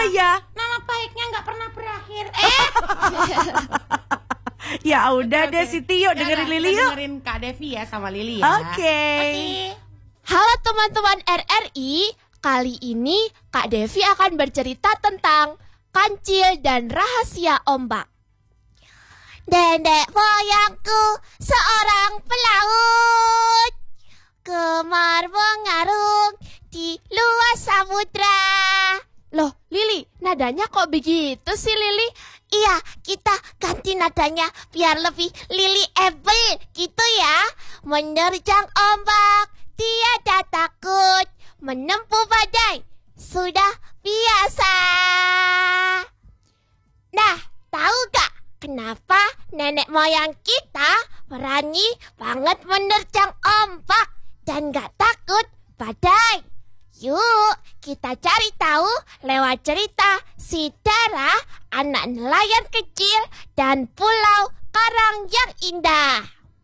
Iya. Nama baiknya nggak pernah berakhir. Ya udah deh Siti, yuk dengerin Lili yuk. Dengerin Kak Devi ya sama Lili ya. Oke. Halo teman-teman RRI, kali ini Kak Devi akan bercerita tentang kancil dan rahasia ombak. Nenek moyangku seorang pelaut, gemar mengarung di luar samudra. Loh Lili, nadanya kok begitu sih Lili? Iya, kita ganti nadanya biar lebih Lili-able gitu ya. Menerjang ombak, tiada takut, menempuh badai, sudah biasa. Nah, tahu gak kenapa nenek moyang kita berani banget menerjang ombak dan gak takut badai? Yuk, kita cari tahu lewat cerita si Dara, anak nelayan kecil dan Pulau Karang yang indah.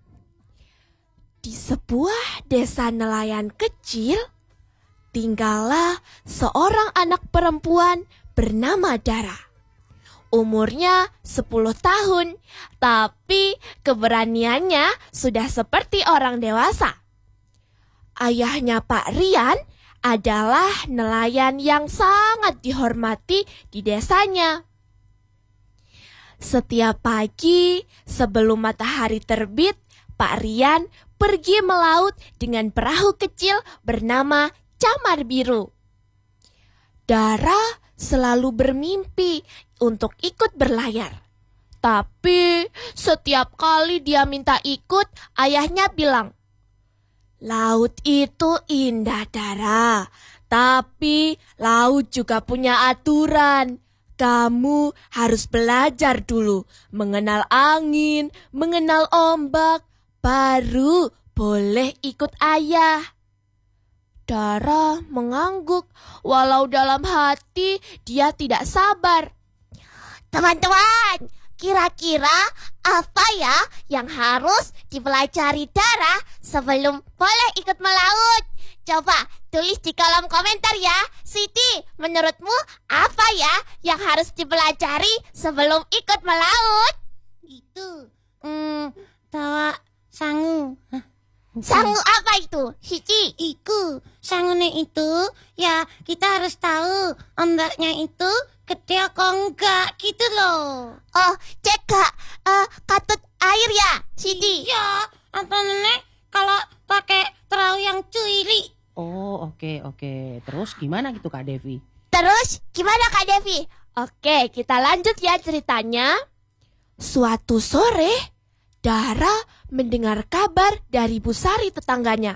Di sebuah desa nelayan kecil, tinggallah seorang anak perempuan bernama Dara. Umurnya 10 tahun, tapi keberaniannya sudah seperti orang dewasa. Ayahnya Pak Rian adalah nelayan yang sangat dihormati di desanya. Setiap pagi sebelum matahari terbit, Pak Rian pergi melaut dengan perahu kecil bernama Camar Biru. Dara selalu bermimpi untuk ikut berlayar. Tapi setiap kali dia minta ikut, ayahnya bilang, "Laut itu indah Dara, tapi laut juga punya aturan. Kamu harus belajar dulu mengenal angin, mengenal ombak, baru boleh ikut ayah." Dara mengangguk, walau dalam hati dia tidak sabar. Teman-teman, kira-kira apa ya yang harus dipelajari Dara sebelum boleh ikut melaut? Coba tulis di kolom komentar ya. Siti, menurutmu apa ya yang harus dipelajari sebelum ikut melaut? Itu, tawa sangu. Sangu apa itu, Siti? Sangune itu, ya kita harus tahu ombaknya itu gede apa enggak gitu loh. Oh, cek Kak, katut air ya, Siti? Iya, apa nenek kalau pakai perahu yang cuili. Oh, oke. Terus gimana gitu Kak Devi? Terus gimana Kak Devi? Oke, kita lanjut ya ceritanya. Suatu sore, Dara mendengar kabar dari Bu Sari tetangganya.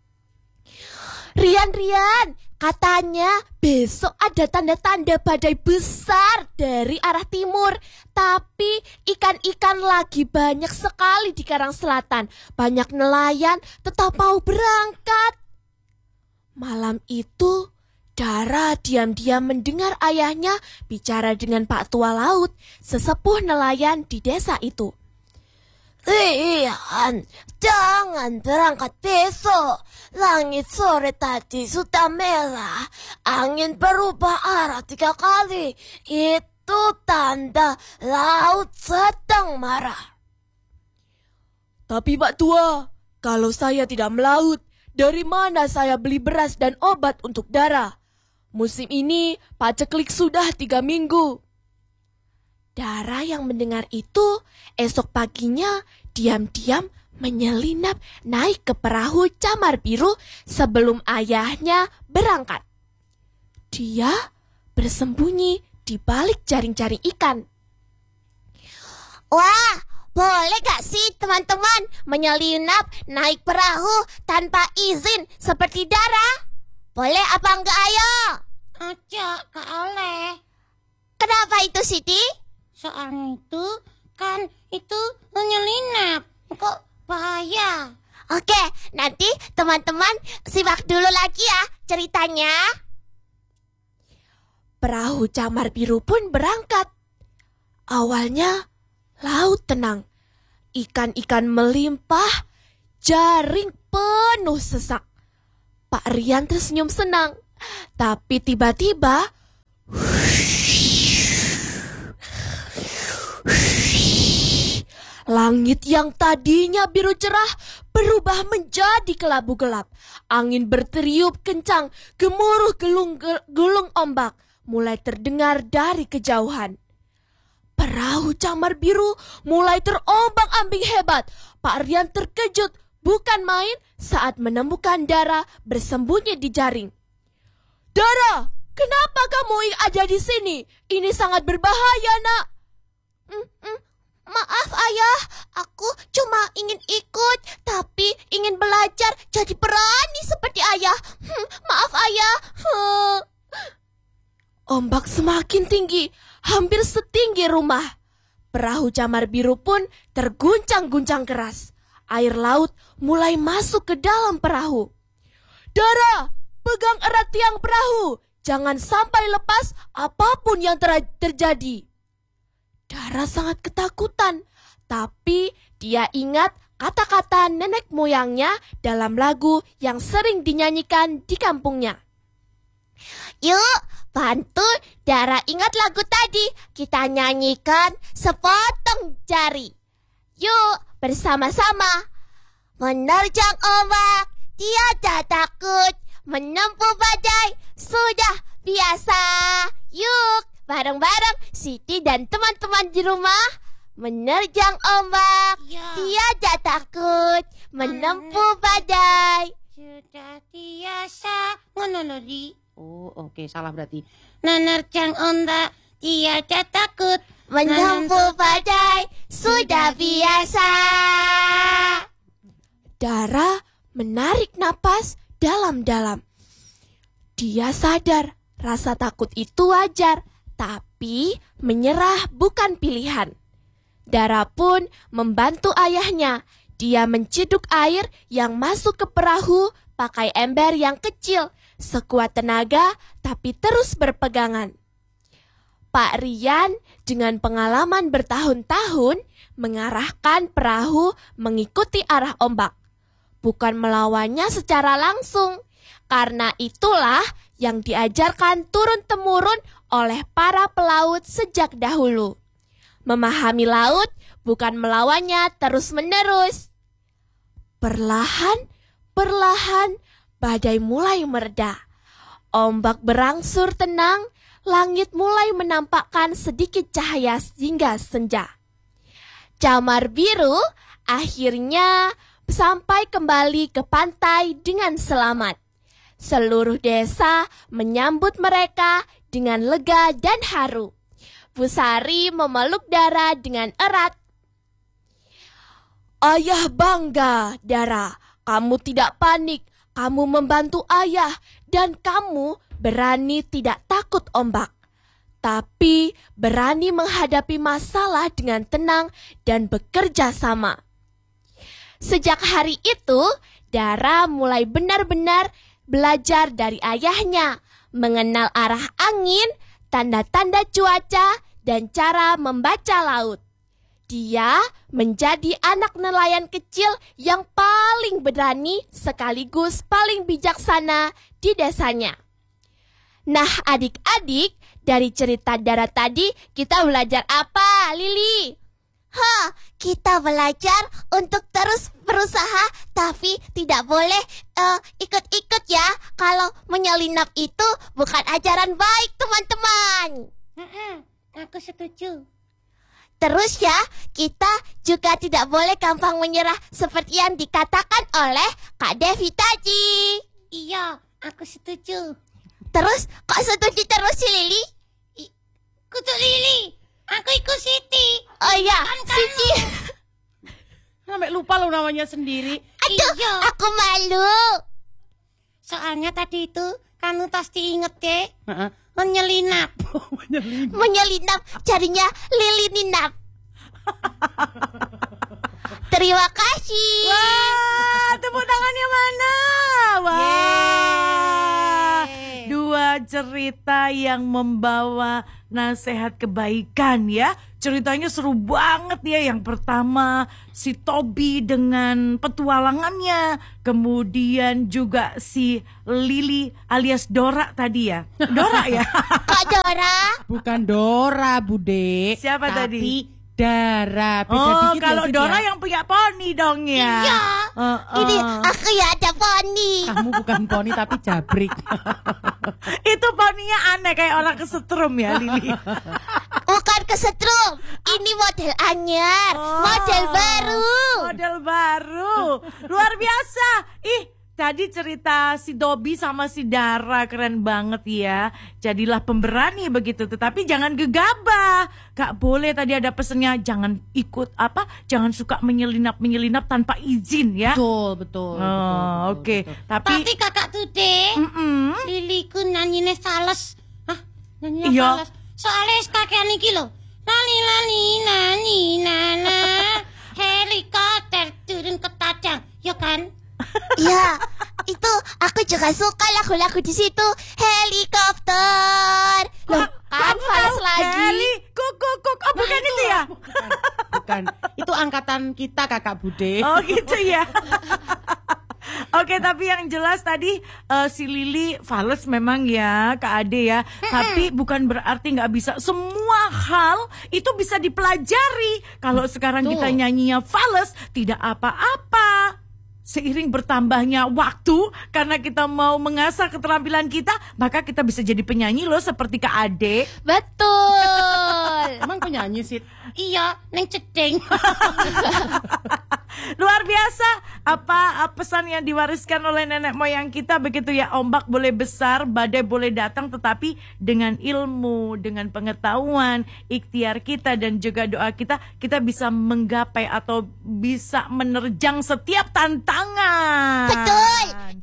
Rian, katanya besok ada tanda-tanda badai besar dari arah timur. Tapi ikan-ikan lagi banyak sekali di Karang Selatan. Banyak nelayan tetap mau berangkat. Malam itu, Dara diam-diam mendengar ayahnya bicara dengan Pak Tua Laut, sesepuh nelayan di desa itu. Rian, jangan berangkat besok. Langit sore tadi sudah merah. Angin berubah arah 3 kali. Itu tanda laut sedang marah. Tapi Pak Tua, kalau saya tidak melaut, dari mana saya beli beras dan obat untuk Dara? Musim ini paceklik sudah 3 minggu. Dara yang mendengar itu, esok paginya diam-diam menyelinap naik ke perahu Camar Biru sebelum ayahnya berangkat. Dia bersembunyi di balik jaring-jaring ikan. Wah, boleh gak sih teman-teman menyelinap naik perahu tanpa izin seperti Dara? Boleh apa enggak, ayo? Aja, gak oleh. Kenapa itu, Siti? Soalnya itu menyelinap. Kok bahaya? Oke, nanti teman-teman simak dulu lagi ya ceritanya. Perahu Camar Biru pun berangkat. Awalnya laut tenang. Ikan-ikan melimpah, jaring penuh sesak. Pak Rian tersenyum senang. Tapi tiba-tiba Langit yang tadinya biru cerah berubah menjadi kelabu gelap. Angin bertiup kencang, gemuruh gulung ombak mulai terdengar dari kejauhan. Perahu Camar Biru mulai terombang-ambing hebat. Pak Rian terkejut bukan main saat menemukan Dara bersembunyi di jaring. Dara, kenapa kamu ada di sini? Ini sangat berbahaya, Nak. Maaf ayah, aku cuma ingin ikut, tapi ingin belajar jadi berani seperti ayah. Maaf ayah. Ombak semakin tinggi, hampir setinggi rumah. Perahu Camar Biru pun terguncang-guncang keras. Air laut mulai masuk ke dalam perahu. Dara, pegang erat tiang perahu. Jangan sampai lepas apapun yang terjadi. Dara sangat ketakutan, tapi dia ingat kata-kata nenek moyangnya dalam lagu yang sering dinyanyikan di kampungnya. Yuk, bantu Dara ingat lagu tadi. Kita nyanyikan sepotong jari. Yuk, bersama-sama. Menerjang ombak, tiada takut. Menempuh badai, sudah biasa. Yuk, bareng-bareng Siti dan teman-teman di rumah. Menerjang ombak, tiada takut. Menempuh badai. Sudah biasa. Ngono lho, Di. Oh, oke, salah berarti. Menerjang ombak, tiada takut. Menempuh badai, sudah biasa. Dara menarik napas dalam-dalam. Dia sadar rasa takut itu wajar, tapi menyerah bukan pilihan. Dara pun membantu ayahnya. Dia menciduk air yang masuk ke perahu pakai ember yang kecil, sekuat tenaga tapi terus berpegangan. Pak Rian dengan pengalaman bertahun-tahun mengarahkan perahu mengikuti arah ombak, bukan melawannya secara langsung. Karena itulah yang diajarkan turun-temurun oleh para pelaut sejak dahulu. Memahami laut bukan melawannya terus-menerus. Perlahan, badai mulai mereda. Ombak berangsur tenang, langit mulai menampakkan sedikit cahaya hingga senja. Camar Biru akhirnya sampai kembali ke pantai dengan selamat. Seluruh desa menyambut mereka dengan lega dan haru. Bu Sari memeluk Dara dengan erat. Ayah bangga, Dara. Kamu tidak panik. Kamu membantu ayah dan kamu berani tidak takut ombak. Tapi berani menghadapi masalah dengan tenang dan bekerja sama. Sejak hari itu, Dara mulai benar-benar belajar dari ayahnya, mengenal arah angin, tanda-tanda cuaca, dan cara membaca laut. Dia menjadi anak nelayan kecil yang paling berani sekaligus paling bijaksana di desanya. Nah, adik-adik, dari cerita Dara tadi kita belajar apa, Lili? Kita belajar untuk terus berusaha, tapi tidak boleh ikut-ikut ya. Kalau menyelinap itu bukan ajaran baik, teman-teman. Aku setuju. Terus ya, kita juga tidak boleh gampang menyerah seperti yang dikatakan oleh Kak Devi tadi. Iya, aku setuju. Terus, kok setuju terus si Lili? Kutu Lili, aku ikut Siti. Oh iya, Siti. Sampai lupa lo namanya sendiri. Aduh, Iya. aku malu. Soalnya tadi itu kamu pasti inget deh. Heeh. Menyelinap. Menyelinap, jadinya lilinap. Terima kasih. Wah, tepuk tangannya mana? Wah, Yeay. 2 cerita yang membawa nasihat kebaikan ya. Ceritanya seru banget ya. Yang pertama si Toby dengan petualangannya, kemudian juga si Lily alias Dora tadi ya. Dora ya. Kak Dora. Bukan Dora, Bude. Siapa tadi? Tapi Dara. Beda Oh, dikit ya, kalau Sid, Dora ya. yang punya poni dong ya. Iya. Ini aku ya ada poni. Kamu bukan poni tapi jabrik. Itu poninya aneh kayak orang kesetrum ya, Lili. Bukan kesetrum. Ini model anyar. Model baru. Model baru. Luar biasa. Tadi cerita si Dobby sama si Dara keren banget ya. Jadilah pemberani begitu. Tetapi jangan gegabah. Gak boleh, tadi ada pesennya jangan ikut jangan suka menyelinap tanpa izin ya. Betul. Oh, oke. Tapi Tapi kakak Tude, Liliku nanyine fales. Hah? Nanyine Iya. fales. Soalnya kakean iki lho. Lali nani nana. Helikopter turun ke Tadang, ya kan? Ya, itu aku juga suka lagu-lagu di situ. Helikopter. Loh, kan fals lagi. Heli, kuk. Oh, bukan itu ya? Bukan. Itu angkatan kita Kakak Bude. Oh gitu ya. Oke, tapi yang jelas tadi si Lili fales memang ya Kak Ade ya. Tapi bukan berarti nggak bisa. Semua hal itu bisa dipelajari. Kalau sekarang kita nyanyinya fales, tidak apa-apa. Seiring bertambahnya waktu, karena kita mau mengasah keterampilan kita, maka kita bisa jadi penyanyi loh seperti Kak Ade. Betul. Emang penyanyi Sid? Iya, neng cedeng. Luar biasa apa pesan yang diwariskan oleh nenek moyang kita begitu ya. Ombak boleh besar, badai boleh datang, tetapi dengan ilmu, dengan pengetahuan, ikhtiar kita dan juga doa kita bisa menggapai atau bisa menerjang setiap tantangan. Betul.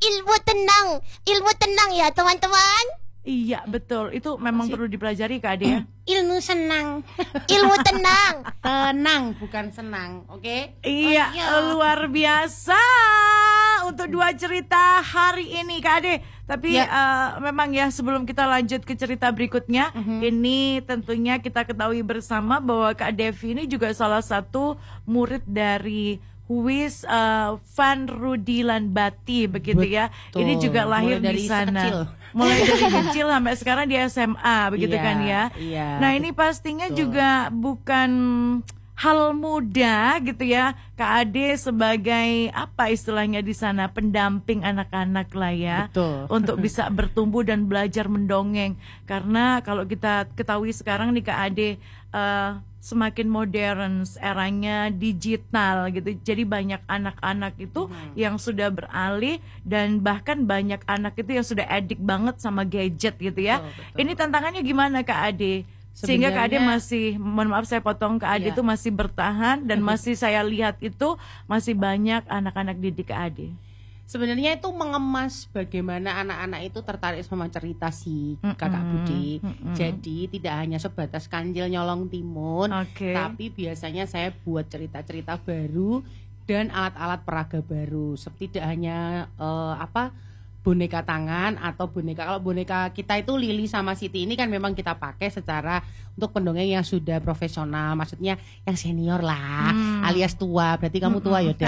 Ilmu tenang ya teman-teman. Iya betul, itu memang perlu dipelajari Kak Ade ya. Ilmu senang. Ilmu tenang. Tenang, bukan senang, oke? Iya, iya. luar biasa untuk 2 cerita hari ini Kak Ade. Tapi memang ya sebelum kita lanjut ke cerita berikutnya, ini tentunya kita ketahui bersama bahwa Kak Devi ini juga salah satu murid dari Huis Van Rudilan Bati begitu ya. Betul. Ini juga lahir Mulai di dari sana. sekecil. Mulai dari kecil sampai sekarang di SMA begitu Iya, kan ya. iya. Nah, ini pastinya juga bukan hal mudah gitu ya. Kak Ade sebagai apa istilahnya di sana, pendamping anak-anak lah ya. Betul. Untuk bisa bertumbuh dan belajar mendongeng. Karena kalau kita ketahui sekarang nih Kak Ade semakin modern, eranya digital gitu. Jadi banyak anak-anak itu yang sudah beralih dan bahkan banyak anak itu yang sudah addict banget sama gadget gitu ya. Betul. Ini tantangannya gimana Kak Ade? Sehingga Kak Ade Sebenarnya- masih, mohon maaf saya potong, Kak Ade Iya. itu masih bertahan dan masih saya lihat itu masih banyak anak-anak didik Kak Ade. Sebenarnya itu mengemas bagaimana anak-anak itu tertarik sama cerita si Kakak Budi. Jadi tidak hanya sebatas kanjil nyolong timun, Oke. tapi biasanya saya buat cerita-cerita baru dan alat-alat peraga baru. Seperti tidak hanya boneka tangan atau boneka, kalau boneka kita itu Lili sama Siti ini kan memang kita pakai secara untuk pendongeng yang sudah profesional, maksudnya yang senior lah, alias tua. Berarti kamu tua ya, Dek.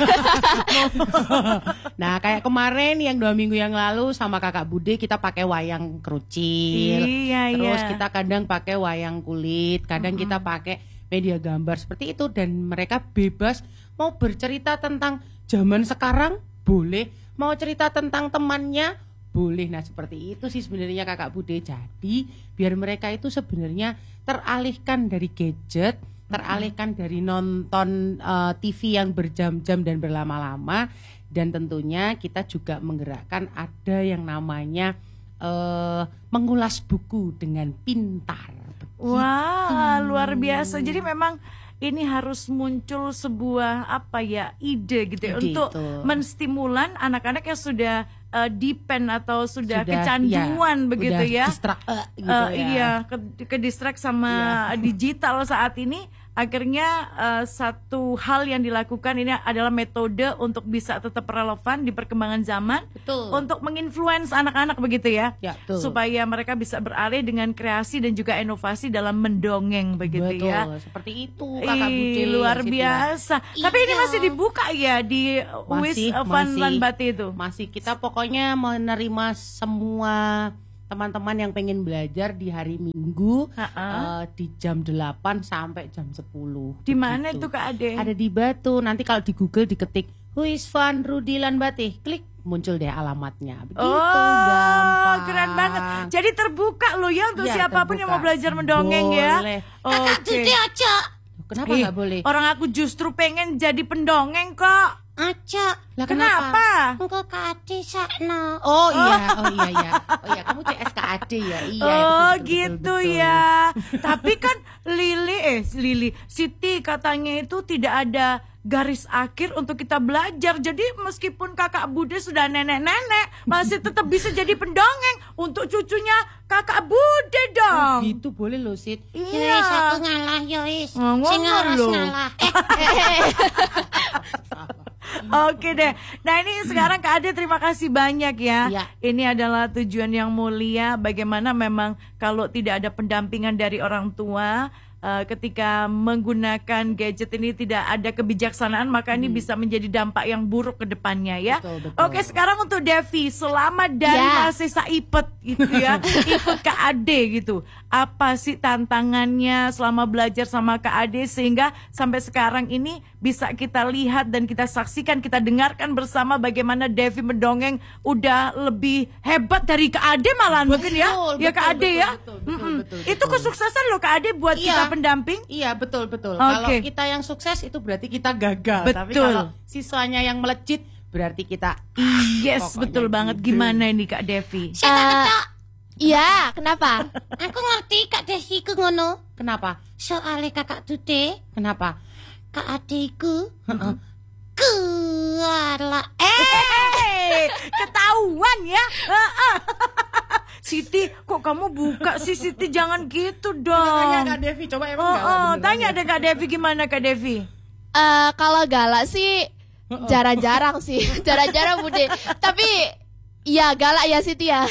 Nah, kayak kemarin yang 2 minggu yang lalu sama Kakak Bude kita pakai wayang kerucil. Iya, Terus iya. kita kadang pakai wayang kulit, kadang kita pakai media gambar seperti itu, dan mereka bebas mau bercerita tentang zaman sekarang boleh, mau cerita tentang temannya boleh. Nah, seperti itu sih sebenarnya Kakak Bude. Jadi biar mereka itu sebenarnya teralihkan dari gadget, teralihkan dari nonton TV yang berjam-jam dan berlama-lama, dan tentunya kita juga menggerakkan ada yang namanya mengulas buku dengan pintar. Begitu. Wah, luar biasa. Jadi memang ini harus muncul sebuah ide gitu ya, Ide untuk itu. menstimulan anak-anak yang sudah depend atau sudah Sudah, kecanduan ya, begitu udah ya. distrak, gitu ya. Iya, ke distract sama digital saat ini. akhirnya satu hal yang dilakukan ini adalah metode untuk bisa tetap relevan di perkembangan zaman, Betul. untuk menginfluence anak-anak begitu ya, Ya, betul. supaya mereka bisa beralih dengan kreasi dan juga inovasi dalam mendongeng begitu Betul, ya. seperti itu Kakak Bude. Luar Siti. biasa. Tapi ini Iya. masih dibuka ya di Wis Van Lanbati itu. Masih kita pokoknya menerima semua teman-teman yang pengen belajar di hari Minggu di jam 8 sampai jam 10. Di mana Begitu. itu Kak Ade? Ada di Batu. Nanti kalau di Google diketik Wis Van Rudi Lanbati, klik muncul deh alamatnya. Begitu gampang. Keren banget. Jadi terbuka loh ya untuk Iya, siapapun yang terbuka. mau belajar mendongeng ya. Boleh. Kakak Dude aja. Kenapa Ih, nggak boleh? Orang aku justru pengen jadi pendongeng kok. Aja. Lah Kenapa? Engkau Kak sakno. Oh iya. Oh iya, kamu CSKAD ya. Iya. Oh betul, gitu betul. ya. Tapi kan Siti katanya itu tidak ada garis akhir untuk kita belajar. Jadi meskipun Kakak Bude sudah nenek-nenek, masih tetap bisa jadi pendongeng untuk cucunya Kakak Bude dong. Gitu boleh loh, Sid. Ya wis aku ngalah ya wis. Oh, Sing ngono aras lho. ngalah. Oke deh. Nah ini sekarang Kak Ade terima kasih banyak ya. Iya. Ini adalah tujuan yang mulia. Bagaimana memang kalau tidak ada pendampingan dari orang tua, ketika menggunakan gadget ini tidak ada kebijaksanaan, maka ini bisa menjadi dampak yang buruk ke depannya ya. Betul. Oke, sekarang untuk Devi, selamat dari Ya. masih saipet gitu ya. Ikut Kak Ade gitu. Apa sih tantangannya selama belajar sama Kak Ade sehingga sampai sekarang ini bisa kita lihat dan kita saksikan, kita dengarkan bersama bagaimana Devi mendongeng udah lebih hebat dari Kak Ade malahan mungkin ya. Ya Kak Ade ya. Betul. Itu kesuksesan loh Kak Ade buat Iya. kita pendamping. Iya, betul. Oke. Kalau kita yang sukses itu berarti kita gagal. Tapi Betul. kalau siswanya yang melejit berarti kita Yes, pokoknya betul banget. gitu. Gimana ini Kak Devi? Iya, kenapa? Aku ngerti Kak Desi ku ngono. Kenapa? Soale Kakak Dude, Kenapa? Kak adikku. Kuala. Ketahuan ya. Siti, kok kamu buka sih Siti? Jangan gitu Tanya dong. Kak Devi, coba emang galak beneran Tanya ya? deh Kak Devi, gimana Kak Devi? Kalau galak sih jarang-jarang sih, jarang-jarang Bude. Tapi ya galak ya Siti ya.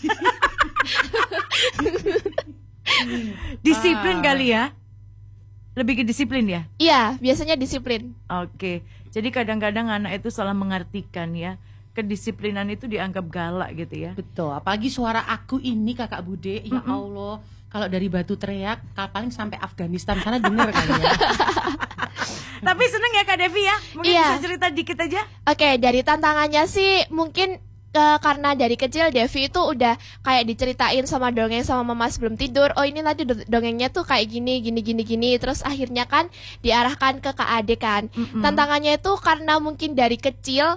Disiplin kali ya? Lebih ke disiplin ya? Iya, biasanya disiplin. Oke. Jadi kadang-kadang anak itu salah mengartikan ya. Kedisiplinan itu dianggap galak gitu ya. Betul, apalagi suara aku ini Kakak Bude, ya Allah, kalau dari Batu teriak, paling sampai Afghanistan sana denger kali ya. Tapi seneng ya Kak Devi ya? Mungkin Iya. bisa cerita dikit aja? Oke, dari tantangannya sih mungkin karena dari kecil Devi itu udah kayak diceritain sama dongeng sama mama sebelum tidur. Oh ini tadi dongengnya tuh kayak gini. Terus akhirnya kan diarahkan ke Kak Ade kan. Tantangannya itu karena mungkin dari kecil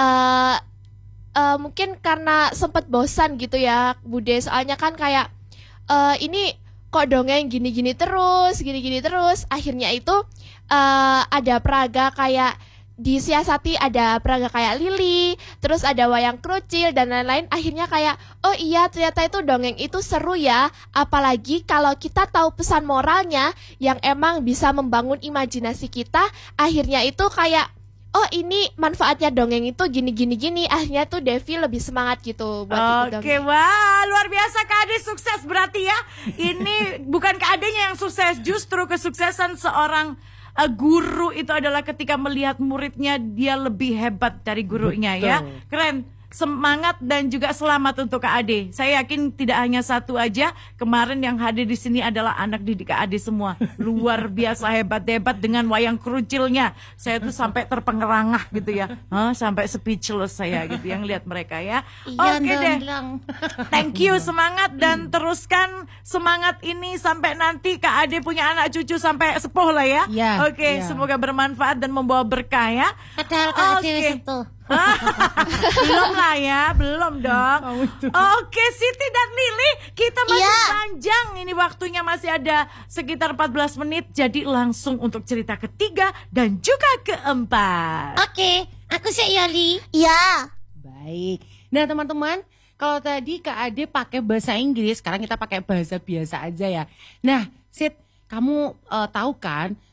mungkin karena sempet bosan gitu ya Bude. Soalnya kan kayak ini kok dongeng gini-gini terus. Akhirnya itu ada peraga kayak disiasati, ada peraga kayak Lili, terus ada wayang krucil dan lain-lain. Akhirnya kayak oh iya ternyata itu dongeng itu seru ya, apalagi kalau kita tahu pesan moralnya yang emang bisa membangun imajinasi kita. Akhirnya itu kayak oh ini manfaatnya dongeng itu gini. Akhirnya tuh Devi lebih semangat gitu buat ikut Oke, dongeng. wah luar biasa Kak Ade sukses berarti ya. Ini bukan Kak Adenya yang sukses, justru kesuksesan seorang guru itu adalah ketika melihat muridnya dia lebih hebat dari gurunya ya. Betul. Keren. Semangat dan juga selamat untuk Kak Ade. Saya yakin tidak hanya satu aja. Kemarin yang hadir di sini adalah anak didik Kak Ade semua. Luar biasa hebat-hebat dengan wayang kerucilnya. Saya tuh sampai terpengerangah gitu ya. Sampai speechless saya gitu yang lihat mereka ya. Iya, Oke deh. Ndang. Thank you, semangat dan teruskan semangat ini sampai nanti Kak Ade punya anak cucu sampai sepuh lah ya. Iya, Oke, iya. semoga bermanfaat dan membawa berkah ya. Padahal Kak Ade Oke. wis itu. Belum lah ya, belum dong. Oke, Siti dan Lili, kita masih Iya. panjang. Ini waktunya masih ada sekitar 14 menit. Jadi langsung untuk cerita ketiga dan juga keempat. Oke, aku sih Yoli. Ya. Baik. Nah teman-teman, kalau tadi Kak Ade pakai bahasa Inggris, sekarang kita pakai bahasa biasa aja ya. Nah, Sid, kamu tahu kan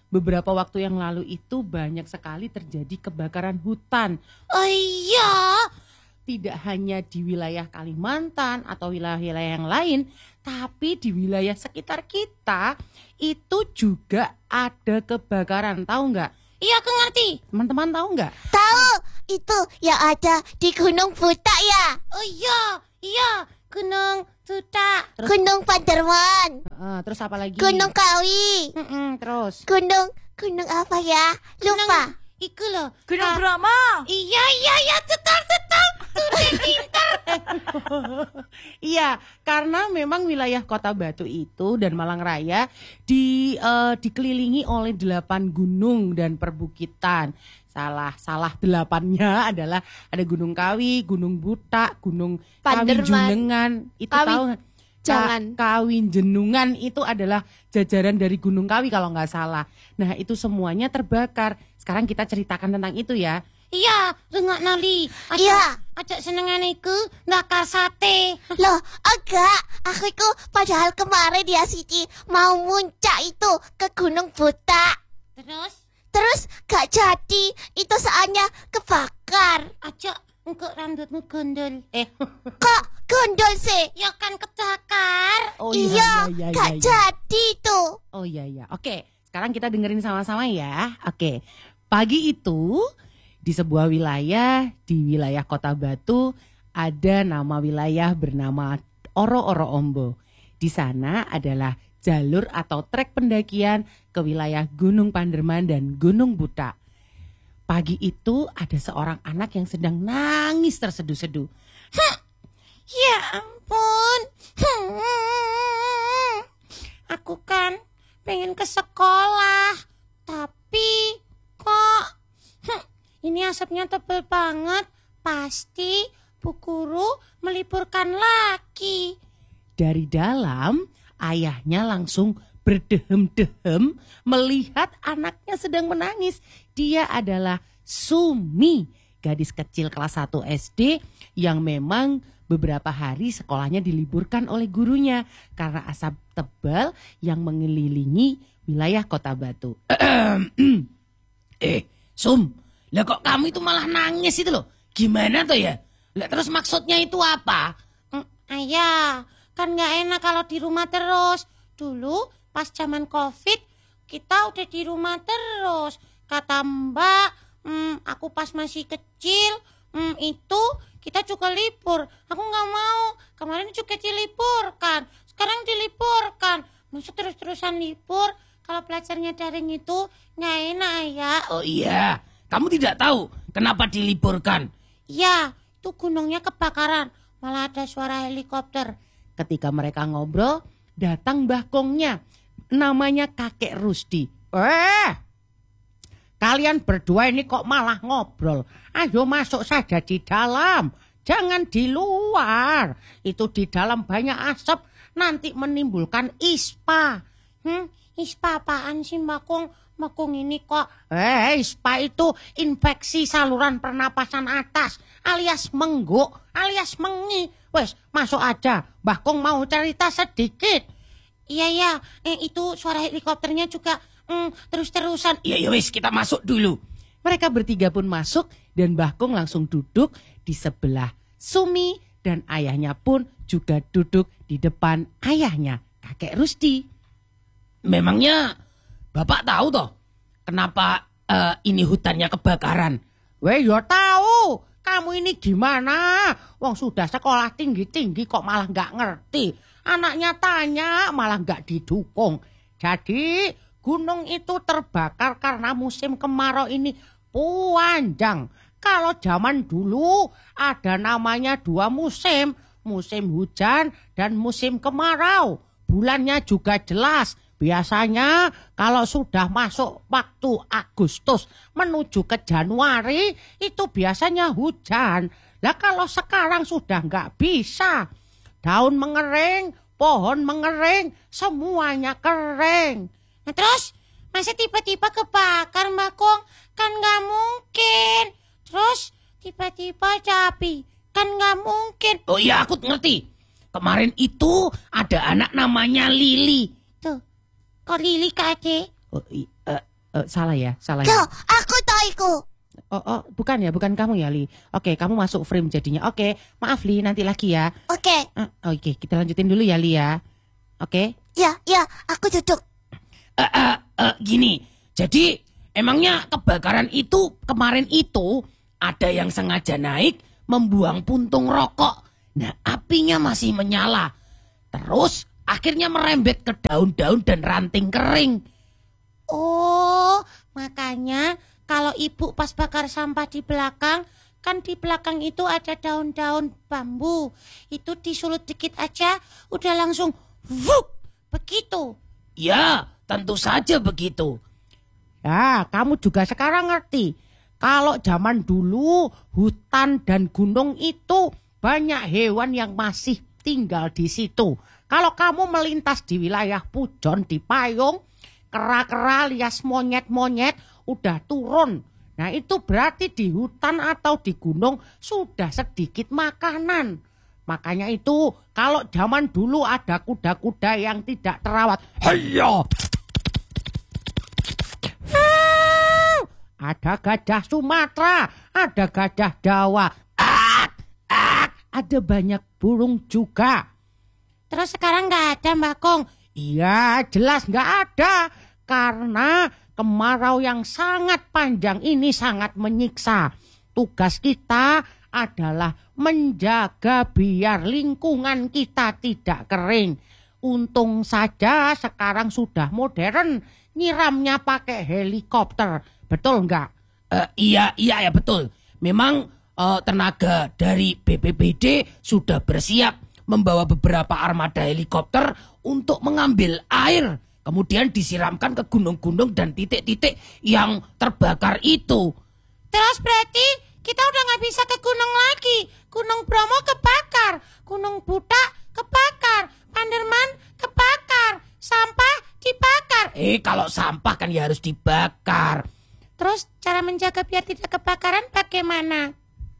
beberapa waktu yang lalu itu banyak sekali terjadi kebakaran hutan. Oh iya. Tidak hanya di wilayah Kalimantan atau wilayah-wilayah yang lain, tapi di wilayah sekitar kita itu juga ada kebakaran. Tahu nggak? Iya, aku ngerti. Teman-teman tahu nggak? Tahu, itu yang ada di Gunung Butak ya. Oh iya. Gunung Butak. Gunung Panderman. Terus apa lagi? Gunung Kawi. Terus? Gunung apa ya? Lupa. Iku loh. Gunung Brahma. Iya, betul. Sudah pintar. Iya, karena memang wilayah Kota Batu itu dan Malang Raya dikelilingi oleh 8 gunung dan perbukitan. Salah 8-nya adalah ada Gunung Kawi, Gunung Butak, Gunung Panderman. Kawinjenengan. Itu Kawi- tahu nggak? Jangan. Kawinjenungan itu adalah jajaran dari Gunung Kawi kalau nggak salah. Nah, itu semuanya terbakar. Sekarang kita ceritakan tentang itu ya. Iya, rengak nali. Iya. Ajak senengan iku ndakar sate. Loh, enggak. Aku itu padahal kemarin ya Siti mau muncak itu ke Gunung Butak. Terus Gak jadi. Itu soalnya kebakar. ajak engkau rambutmu gondol. Kok gondol sih? Ya kan kebakar. Oh iya, gak jadi tuh. Oh iya. Oke, sekarang kita dengerin sama-sama ya. Oke, pagi itu di sebuah wilayah, di wilayah Kota Batu, ada nama wilayah bernama Oro-Oro Ombo. Di sana adalah jalur atau trek pendakian ke wilayah Gunung Panderman dan Gunung Butak. Pagi itu ada seorang anak yang sedang nangis terseduh-seduh. Ya ampun. Aku kan pengen ke sekolah, tapi kok ini asapnya tebal banget. Pasti Bu Guru meliburkan lagi. Dari dalam, ayahnya langsung berdehem-dehem melihat anaknya sedang menangis. Dia adalah Sumi, gadis kecil kelas 1 SD yang memang beberapa hari sekolahnya diliburkan oleh gurunya karena asap tebal yang mengelilingi wilayah Kota Batu. Sum, lah kok kamu itu malah nangis itu loh? Gimana tuh ya? Lah terus maksudnya itu apa? Ayah, kan gak enak kalau di rumah terus. Dulu pas zaman COVID kita udah di rumah terus. Kata Mbak, aku pas masih kecil itu kita juga libur. Aku gak mau. Kemarin juga diliburkan. Sekarang diliburkan. Maksud terus-terusan libur. Kalau belajarnya daring itu gak enak ya. Oh iya, kamu tidak tahu kenapa diliburkan? Ya, itu gunungnya kebakaran. Malah ada suara helikopter. Ketika mereka ngobrol, datang Mbah Kongnya. Namanya Kakek Rusdi. Kalian berdua ini kok malah ngobrol? Ayo masuk saja di dalam. Jangan di luar. Itu di dalam banyak asap. Nanti menimbulkan ispa. Ispa apaan sih Mbak Kong? Mbak Kong ini kok Ispa itu infeksi saluran pernapasan atas. Alias mengguk, alias mengi. Wes, masuk aja. Mbah Kong mau cerita sedikit. Iya, itu suara helikopternya juga terus-terusan. Iya wis, kita masuk dulu. Mereka bertiga pun masuk dan Mbah Kong langsung duduk di sebelah Sumi dan ayahnya pun juga duduk di depan ayahnya, Kakek Rusdi. Memangnya Bapak tahu toh kenapa ini hutannya kebakaran? Weh, yo tahu. Kamu ini gimana? Wong sudah sekolah tinggi-tinggi kok malah nggak ngerti. Anaknya tanya malah nggak didukung. Jadi gunung itu terbakar karena musim kemarau ini panjang. Kalau zaman dulu ada namanya 2 musim. Musim hujan dan musim kemarau. Bulannya juga jelas. Biasanya kalau sudah masuk waktu Agustus menuju ke Januari itu biasanya hujan. Lah kalau sekarang sudah nggak bisa. Daun mengering, pohon mengering, semuanya kering. Nah terus masa tiba-tiba kebakar Mbak Kong? Kan nggak mungkin. Terus tiba-tiba api, kan nggak mungkin. Oh iya, aku ngerti. Kemarin itu ada anak namanya Lili. Tuh, kok Lili kakek? Oh, Salah ya. Tuh, aku tahu iku. Bukan kamu ya, Li. Oke, kamu masuk frame jadinya. Oke, maaf Li, nanti lagi ya. Oke. Oke, kita lanjutin dulu ya, Li ya. Oke. Ya, aku duduk. Gini, jadi emangnya kebakaran itu kemarin itu ada yang sengaja naik membuang puntung rokok. Nah, apinya masih menyala. Terus akhirnya merembet ke daun-daun dan ranting kering. Oh, makanya kalau ibu pas bakar sampah di belakang, kan di belakang itu ada daun-daun bambu. Itu disulut dikit aja, udah langsung wuk, begitu. Ya, tentu saja begitu. Ya, kamu juga sekarang ngerti. Kalau zaman dulu hutan dan gunung itu banyak hewan yang masih tinggal di situ. Kalau kamu melintas di wilayah Pujon, di Payung, kera-kera alias monyet-monyet udah turun. Nah, itu berarti di hutan atau di gunung sudah sedikit makanan. Makanya itu kalau zaman dulu ada kuda-kuda yang tidak terawat. Hayo! Ada gajah Sumatera, ada gajah Jawa. Ada banyak burung juga. Terus sekarang nggak ada, Mbak Kong. Iya, jelas nggak ada. Karena kemarau yang sangat panjang ini sangat menyiksa. Tugas kita adalah menjaga biar lingkungan kita tidak kering. Untung saja sekarang sudah modern, nyiramnya pakai helikopter. Betul nggak? Iya ya betul. Memang tenaga dari BPBD sudah bersiap membawa beberapa armada helikopter untuk mengambil air. Kemudian disiramkan ke gunung-gunung dan titik-titik yang terbakar itu. Terus berarti kita udah nggak bisa ke gunung lagi. Gunung Bromo kebakar, Gunung Budak kebakar, Panderman kebakar, sampah dibakar. Kalau sampah kan ya harus dibakar. Terus cara menjaga biar tidak kebakaran bagaimana?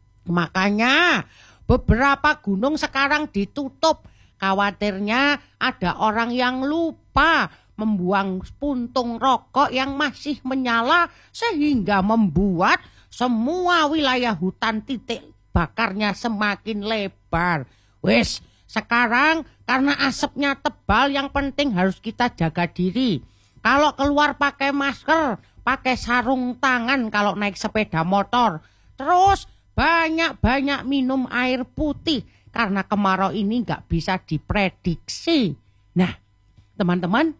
Makanya beberapa gunung sekarang ditutup. Khawatirnya ada orang yang lupa membuang puntung rokok yang masih menyala sehingga membuat semua wilayah hutan titik bakarnya semakin lebar. Wes, sekarang karena asapnya tebal yang penting harus kita jaga diri. Kalau keluar pakai masker, pakai sarung tangan kalau naik sepeda motor. Terus banyak-banyak minum air putih karena kemarau ini nggak bisa diprediksi. Nah, teman-teman,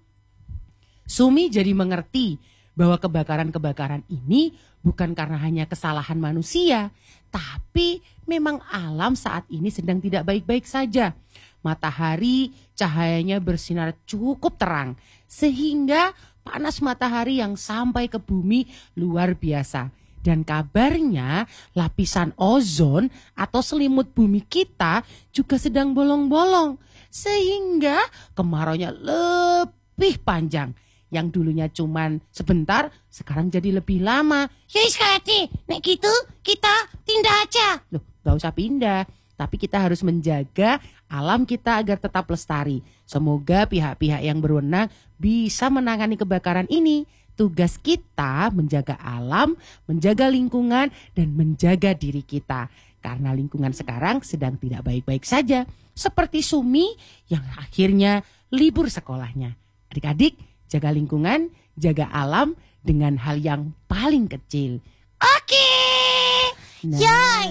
Sumi jadi mengerti bahwa kebakaran-kebakaran ini bukan karena hanya kesalahan manusia, tapi memang alam saat ini sedang tidak baik-baik saja. Matahari cahayanya bersinar cukup terang, sehingga panas matahari yang sampai ke bumi luar biasa. Dan kabarnya lapisan ozon atau selimut bumi kita juga sedang bolong-bolong, sehingga kemaraunya lebih panjang. Yang dulunya cuman sebentar, sekarang jadi lebih lama. Ya sekali, nek gitu kita tindak aja. Loh, gak usah pindah. Tapi kita harus menjaga alam kita agar tetap lestari. Semoga pihak-pihak yang berwenang bisa menangani kebakaran ini. Tugas kita menjaga alam, menjaga lingkungan, dan menjaga diri kita. Karena lingkungan sekarang sedang tidak baik-baik saja. Seperti Sumi yang akhirnya libur sekolahnya. Adik-adik, jaga lingkungan, jaga alam dengan hal yang paling kecil. Oke. Nah. Yay,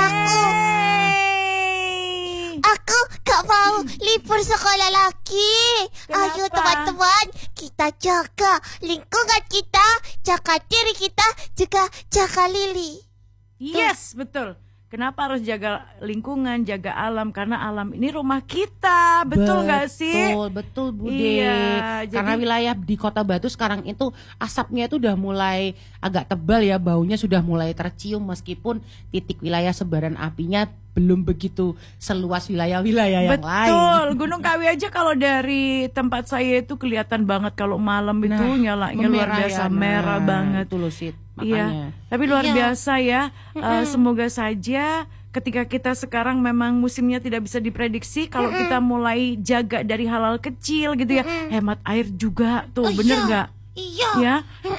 aku gak mau libur sekolah lagi. Ayo Kenapa? teman-teman, kita jaga lingkungan kita, jaga diri kita, juga jaga Lili. Yes, betul. Kenapa harus jaga lingkungan, jaga alam? Karena alam ini rumah kita, betul nggak sih? Betul Bude. Iya, Karena jadi- wilayah di Kota Batu sekarang itu asapnya itu udah mulai agak tebal ya, baunya sudah mulai tercium meskipun titik wilayah sebaran apinya belum begitu seluas wilayah-wilayah yang lain. Betul, Gunung Kawi aja kalau dari tempat saya itu kelihatan banget kalau malam itu nyalanya luar memerah biasa, ya, merah banget. Itu loh Sid, Iya, makanya. tapi luar Iya. biasa ya. Semoga saja ketika kita sekarang memang musimnya tidak bisa diprediksi, kalau kita mulai jaga dari hal-hal kecil gitu ya, hemat air juga tuh, bener nggak? Iya. Ya,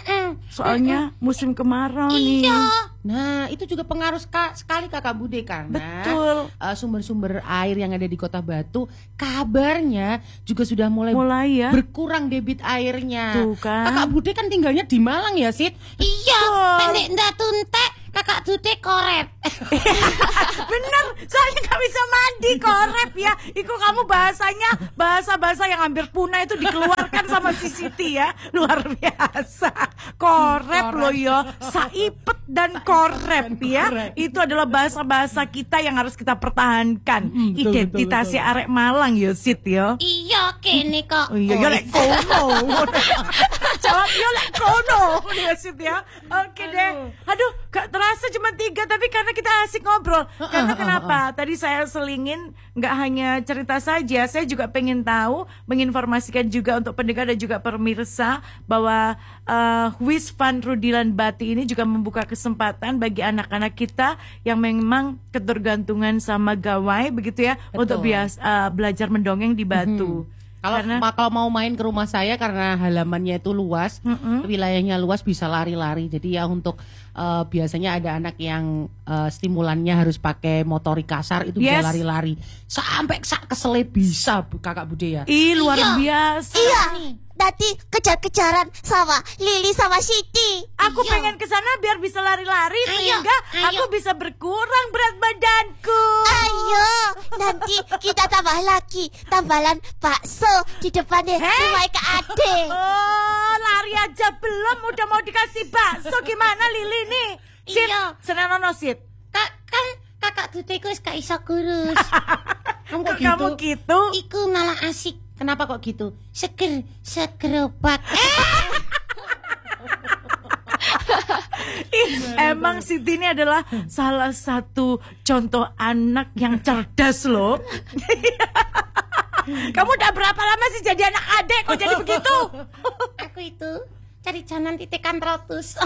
Soalnya musim kemarau nih. Nah, itu juga pengaruh sekali Kakak Bude karena Betul. Sumber-sumber air yang ada di Kota Batu kabarnya juga sudah mulai Ya. berkurang debit airnya. Tuh kan. Kakak Bude kan tinggalnya di Malang ya, Sid? Iya, pendek ndak tuntek, kakak Dude korep. Bener, soalnya gak bisa mandi, korep ya. Iku kamu bahasanya bahasa-bahasa yang hampir punah itu dikeluarkan sama si Siti ya. Luar biasa. Korep loh yo, saipet dan korep ya. Itu adalah bahasa-bahasa kita yang harus kita pertahankan. Identitasnya arek Malang yo, Sit yo. Iya, kene kok. Oh iya, yo lek kono. Jawab yo lek kono ya, Sit ya. Oke deh. Aduh, gak terasa cuma 3, tapi karena kita asik ngobrol. Karena kenapa? Tadi saya selingin nggak hanya cerita saja, saya juga pengen tahu, menginformasikan juga untuk pendengar dan juga pemirsa bahwa Wis Fund Rudilan Bati ini juga membuka kesempatan bagi anak-anak kita yang memang ketergantungan sama gawai begitu ya. Betul. Untuk belajar mendongeng di Batu. Kalau mau main ke rumah saya karena halamannya itu luas, wilayahnya luas, bisa lari-lari. Jadi ya untuk biasanya ada anak yang stimulannya harus pakai motorik kasar, itu bisa lari-lari sampai kesele bisa Kakak Bude ya. Ih, luar biasa. Iya, nanti kejar-kejaran sama Lili sama Siti. Aku pengen ke sana biar bisa lari-lari sehingga aku bisa berkurang berat badanku. Ayo, nanti kita tambah lagi tambalan bakso di depan rumah Kak Ade. Oh, lari aja belum udah mau dikasih bakso, gimana Lili nih? Sit, Iya. senenono Sit. Kan kakak Dude ku wis gak iso kurus. Kamu gitu? Iku malah asik. Kenapa kok gitu? Segerobak. Emang Siti ini adalah salah satu contoh anak yang cerdas loh. Kamu udah berapa lama sih jadi anak adek kok jadi begitu? Aku itu cari jalan titikan trotus.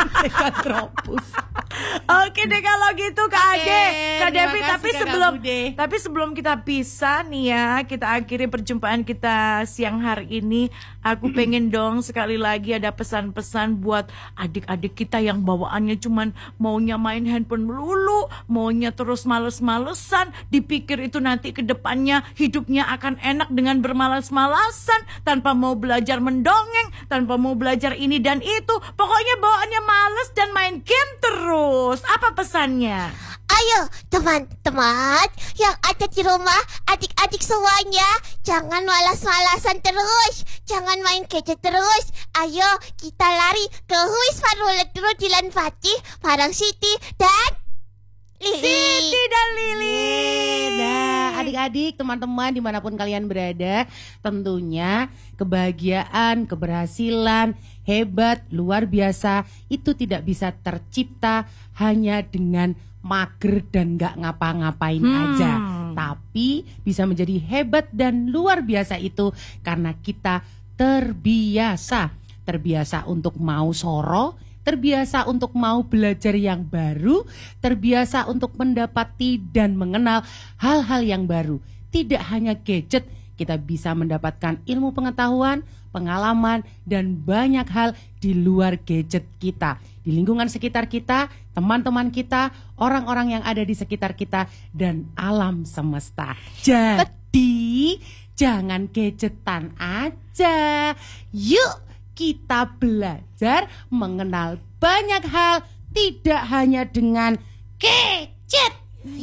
Oke deh kalau gitu Kak Ade, Kak terima Devi, kasih, tapi sebelum kita pisah nih ya, kita akhiri perjumpaan kita siang hari ini. Aku pengen dong sekali lagi ada pesan-pesan buat adik-adik kita yang bawaannya cuman maunya main handphone melulu, maunya terus males-malesan, dipikir itu nanti ke depannya hidupnya akan enak dengan bermalas-malasan, tanpa mau belajar mendongeng, tanpa mau belajar ini dan itu, pokoknya bawaannya males dan main game terus. Apa pesannya? Ayo teman-teman yang ada di rumah, adik-adik semuanya, jangan malas-malasan terus, jangan main gadget terus. Ayo kita lari ke Wis Fund Rudilan Bati bareng Siti dan Lili. Siti dan Lili. Nah, adik-adik, teman-teman dimanapun kalian berada, tentunya kebahagiaan, keberhasilan, hebat, luar biasa itu tidak bisa tercipta hanya dengan mager dan gak ngapa-ngapain aja. Tapi bisa menjadi hebat dan luar biasa itu karena kita terbiasa untuk mau soro, terbiasa untuk mau belajar yang baru, terbiasa untuk mendapati dan mengenal hal-hal yang baru. Tidak hanya gadget, kita bisa mendapatkan ilmu pengetahuan, pengalaman, dan banyak hal di luar gadget kita. Di lingkungan sekitar kita, teman-teman kita, orang-orang yang ada di sekitar kita, dan alam semesta. Jadi, jangan gadgetan aja. Yuk, kita belajar mengenal banyak hal, tidak hanya dengan gadget.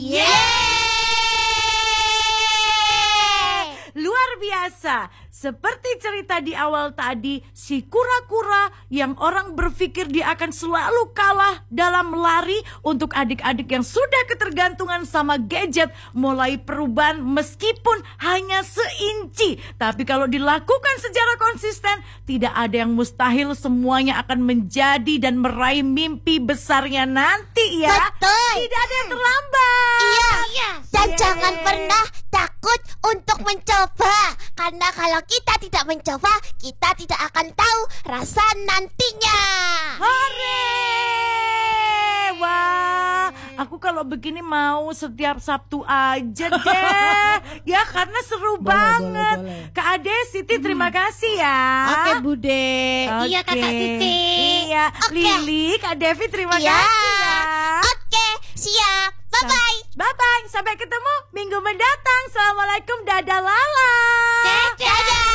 Luar biasa. Seperti cerita di awal tadi, si kura-kura yang orang berpikir dia akan selalu kalah dalam lari, untuk adik-adik yang sudah ketergantungan sama gadget, mulai perubahan meskipun hanya seinci. Tapi kalau dilakukan secara konsisten, tidak ada yang mustahil, semuanya akan menjadi dan meraih mimpi besarnya nanti ya. Betul. Tidak ada yang terlambat. Iya. Dan jangan pernah takut untuk mencoba, karena kalau kita tidak mencoba, kita tidak akan tahu rasa nantinya. Hore! Wah, aku kalau begini mau setiap Sabtu aja deh. Ya karena seru banget. boleh. Kak Ade, Siti terima kasih ya. Oke Bude. Iya, Kakak Titi. Iya, Oke. Lili, Kak Devi terima Iya. kasih ya. Oke, siap. Bye-bye. Bye-bye, sampai ketemu minggu mendatang. Assalamualaikum, dadah Lala. Dadah.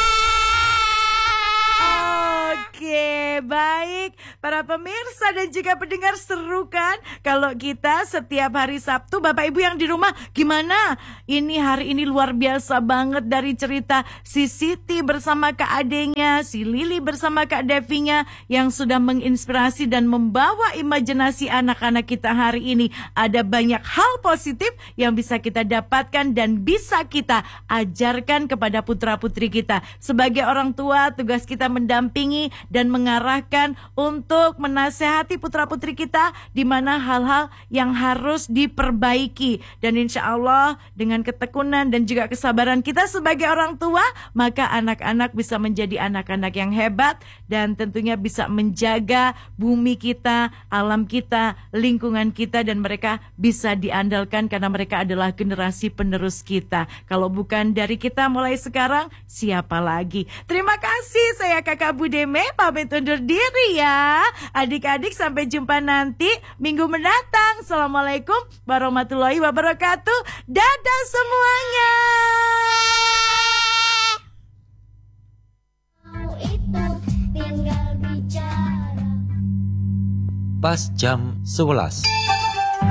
Oke, baik. Para pemirsa dan juga pendengar, seru kan? Kalau kita setiap hari Sabtu, Bapak Ibu yang di rumah, gimana? Ini hari ini luar biasa banget dari cerita si Siti bersama Kak Adenya, si Lili bersama Kak Devinya yang sudah menginspirasi dan membawa imajinasi anak-anak kita hari ini. Ada banyak hal positif yang bisa kita dapatkan dan bisa kita ajarkan kepada putra-putri kita. Sebagai orang tua, tugas kita mendampingi dan mengarahkan untuk menasehati putra-putri kita di mana hal-hal yang harus diperbaiki. Dan insya Allah dengan ketekunan dan juga kesabaran kita sebagai orang tua, maka anak-anak bisa menjadi anak-anak yang hebat dan tentunya bisa menjaga bumi kita, alam kita, lingkungan kita, dan mereka bisa diandalkan karena mereka adalah generasi penerus kita. Kalau bukan dari kita mulai sekarang, siapa lagi? Terima kasih, saya Kakak Budeme, pamit undur diri ya. Adik-adik sampai jumpa nanti minggu mendatang. Assalamualaikum warahmatullahi wabarakatuh. Dadah semuanya. Pas jam 11.